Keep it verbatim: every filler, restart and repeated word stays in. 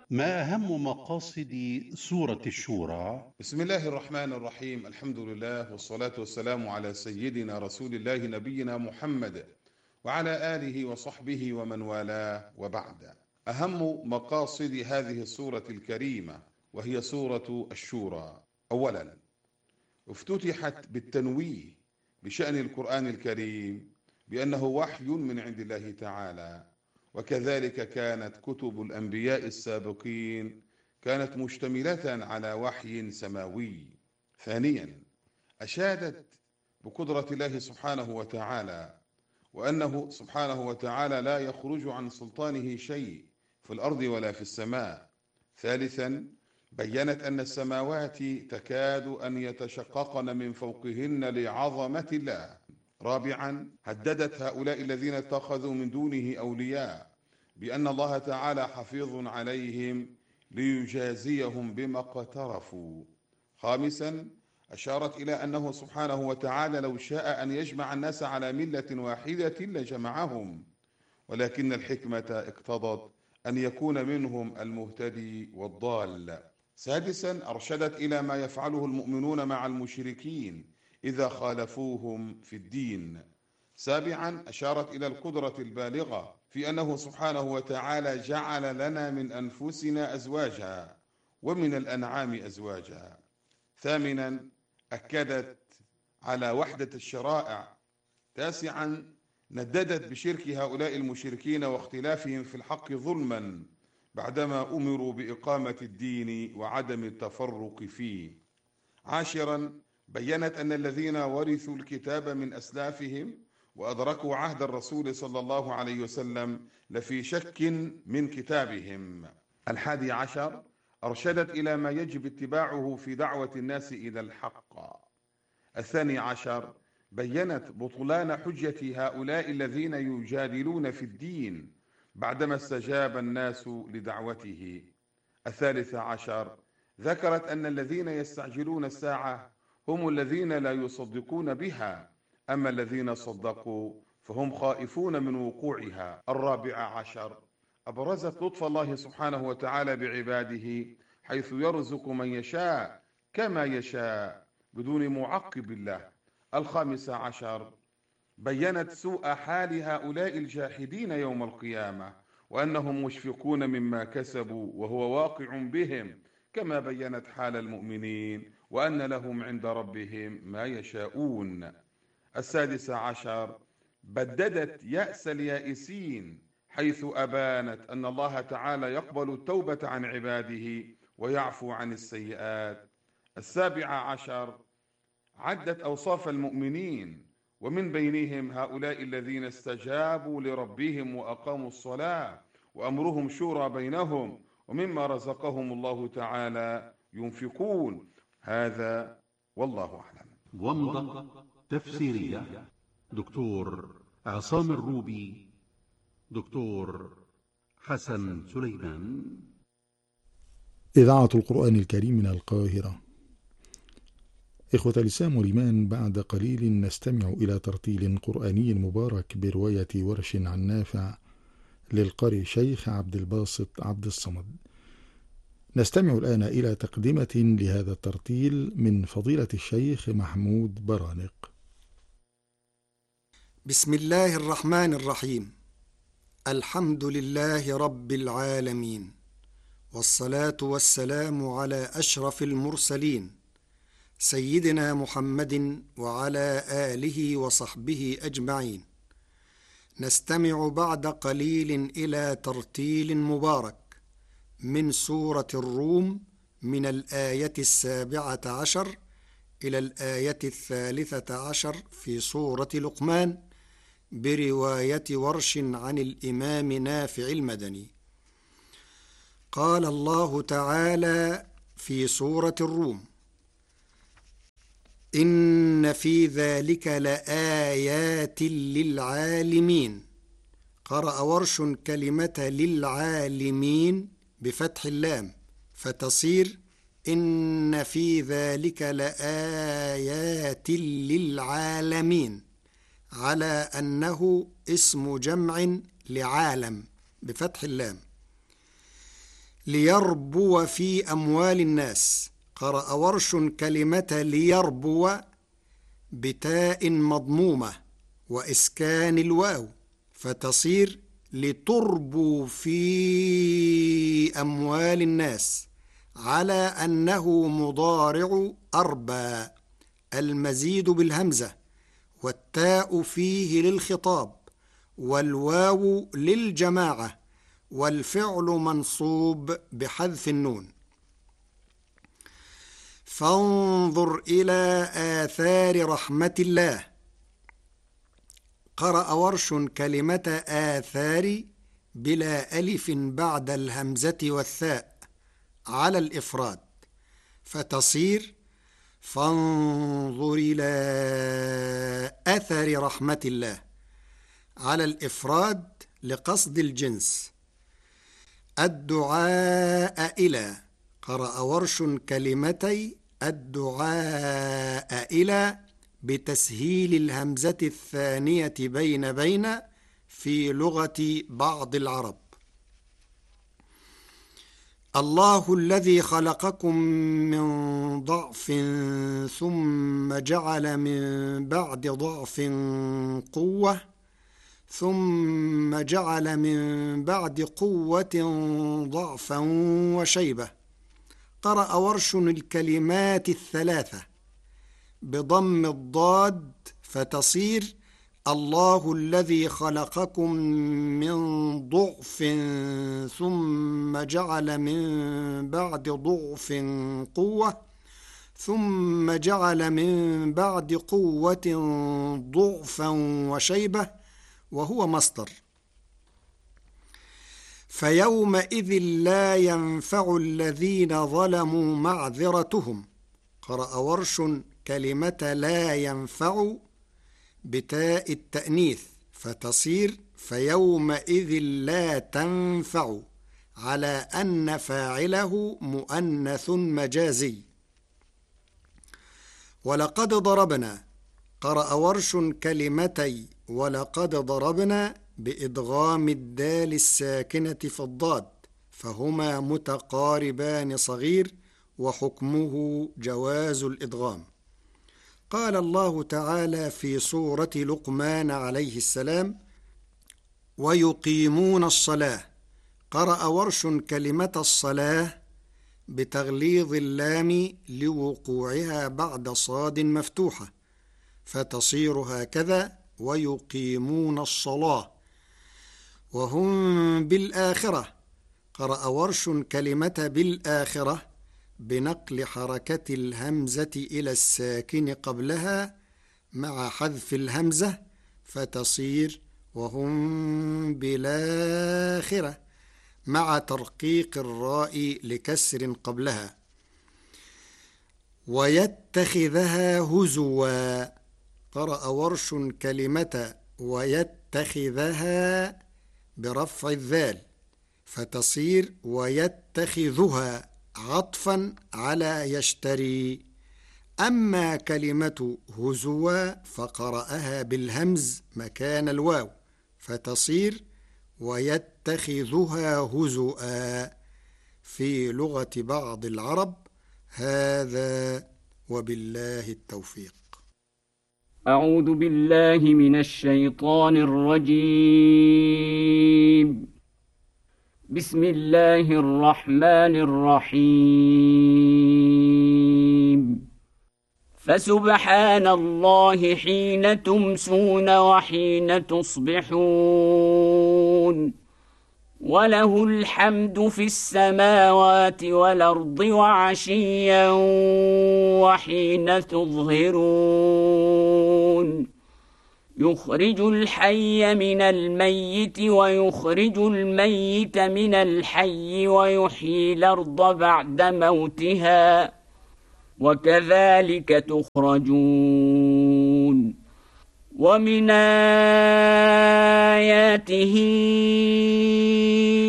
ما أهم مقاصد سورة الشورى؟ بسم الله الرحمن الرحيم. الحمد لله والصلاة والسلام على سيدنا رسول الله نبينا محمد وعلى آله وصحبه ومن والاه، وبعد. أهم مقاصد هذه السورة الكريمة وهي سورة الشورى: أولا، افتتحت بالتنويه بشأن القرآن الكريم بأنه وحي من عند الله تعالى، وكذلك كانت كتب الأنبياء السابقين كانت مشتملة على وحي سماوي. ثانيا، أشادت بقدرة الله سبحانه وتعالى، وأنه سبحانه وتعالى لا يخرج عن سلطانه شيء في الأرض ولا في السماء. ثالثا، بيّنت أن السماوات تكاد أن يتشققن من فوقهن لعظمة الله. رابعا، هددت هؤلاء الذين اتخذوا من دونه أولياء بأن الله تعالى حفيظ عليهم ليجازيهم بما اقترفوا. خامسا، أشارت إلى أنه سبحانه وتعالى لو شاء أن يجمع الناس على ملة واحدة لجمعهم، ولكن الحكمة اقتضت أن يكون منهم المهتدي والضال. سادسا، أرشدت إلى ما يفعله المؤمنون مع المشركين إذا خالفوهم في الدين. سابعا، أشارت إلى القدرة البالغة في أنه سبحانه وتعالى جعل لنا من أنفسنا أزواجا ومن الأنعام أزواجا. ثامنا، أكدت على وحدة الشرائع. تاسعا، نددت بشرك هؤلاء المشركين واختلافهم في الحق ظلما بعدما أمروا بإقامة الدين وعدم التفرق فيه. عاشرا، بيّنت أن الذين ورثوا الكتاب من أسلافهم وأدركوا عهد الرسول صلى الله عليه وسلم لفي شك من كتابهم. الحادي عشر، أرشدت إلى ما يجب اتباعه في دعوة الناس إلى الحق. الثاني عشر، بيّنت بطلان حجة هؤلاء الذين يجادلون في الدين بعدما استجاب الناس لدعوته. الثالث عشر، ذكرت أن الذين يستعجلون الساعة هم الذين لا يصدقون بها، أما الذين صدقوا فهم خائفون من وقوعها. الرابع عشر، أبرزت لطف الله سبحانه وتعالى بعباده حيث يرزق من يشاء كما يشاء بدون معقب الله. الخامس عشر، بيّنت سوء حال هؤلاء الجاحدين يوم القيامة، وأنهم مشفقون مما كسبوا وهو واقع بهم، كما بيّنت حال المؤمنين وأن لهم عند ربهم ما يشاءون. السادس عشر، بددت يأس اليائسين حيث أبانت أن الله تعالى يقبل التوبة عن عباده ويعفو عن السيئات. السابع عشر، عدت أوصاف المؤمنين، ومن بينهم هؤلاء الذين استجابوا لربهم وأقاموا الصلاة وأمرهم شورى بينهم ومما رزقهم الله تعالى ينفقون. هذا والله أعلم. ومضة تفسيرية دكتور عصام الروبي، دكتور حسن سليمان. إذاعة القرآن الكريم من القاهرة. إخوة الإسلام والإيمان، بعد قليل نستمع إلى ترتيل قرآني مبارك برواية ورش عن نافع للقارئ شيخ عبد الباسط عبد الصمد. نستمع الآن إلى تقدمة لهذا الترتيل من فضيلة الشيخ محمود برانق. بسم الله الرحمن الرحيم. الحمد لله رب العالمين، والصلاة والسلام على أشرف المرسلين سيدنا محمد وعلى آله وصحبه أجمعين. نستمع بعد قليل إلى ترتيل مبارك من سورة الروم من الآية السابعة عشر إلى الآية الثالثة عشر في سورة لقمان برواية ورش عن الإمام نافع المدني. قال الله تعالى في سورة الروم: إن في ذلك لآيات للعالمين. قرأ ورش كلمة للعالمين بفتح اللام فتصير إن في ذلك لآيات للعالمين، على أنه اسم جمع لعالم بفتح اللام. ليربو في أموال الناس. قرأ ورش كلمة ليربو بتاء مضمومة وإسكان الواو، فتصير لتربو في أموال الناس، على أنه مضارع أربى، المزيد بالهمزة، والتاء فيه للخطاب، والواو للجماعة، والفعل منصوب بحذف النون. فانظر إلى آثار رحمة الله. قرأ ورش كلمة آثار بلا ألف بعد الهمزة والثاء على الإفراد، فتصير فانظر إلى أثر رحمة الله على الإفراد لقصد الجنس. الدعاء إلى. قرأ ورش كلمتي الدعاء إلى بتسهيل الهمزة الثانية بين بين في لغة بعض العرب. الله الذي خلقكم من ضعف ثم جعل من بعد ضعف قوة ثم جعل من بعد قوة ضعفا وشيبة. قرأ ورش الكلمات الثلاثة بضم الضاد، فتصير الله الذي خلقكم من ضعف ثم جعل من بعد ضعف قوة ثم جعل من بعد قوة ضعفا وشيبة، وهو مصدر. فيومئذ لا ينفع الذين ظلموا معذرتهم. قرأ ورش كلمة لا ينفع بتاء التأنيث، فتصير فيومئذ لا تنفع، على أن فاعله مؤنث مجازي. ولقد ضربنا. قرأ ورش كلمتي ولقد ضربنا بإدغام الدال الساكنة في الضاد، فهما متقاربان صغير، وحكمه جواز الإدغام. قال الله تعالى في سورة لقمان عليه السلام: ويقيمون الصلاة. قرأ ورش كلمة الصلاة بتغليظ اللام لوقوعها بعد صاد مفتوحة، فتصير هكذا: ويقيمون الصلاة وهم بالآخرة. قرأ ورش كلمة بالآخرة بنقل حركة الهمزة إلى الساكن قبلها مع حذف الهمزة، فتصير وهم بالآخرة مع ترقيق الراء لكسر قبلها. ويتخذها هزوا. قرأ ورش كلمة ويتخذها برفع الذال، فتصير ويتخذها عطفا على يشتري. أما كلمة هزوا فقرأها بالهمز مكان الواو، فتصير ويتخذها هزؤا في لغة بعض العرب. هذا وبالله التوفيق. أعوذ بالله من الشيطان الرجيم. بسم الله الرحمن الرحيم. فسبحان الله حين تمسون وحين تصبحون، وله الحمد في السماوات والأرض وعشيا وحين تظهرون، يخرج الحي من الميت ويخرج الميت من الحي ويحيي الأرض بعد موتها، وكذلك تخرجون. ومن آياته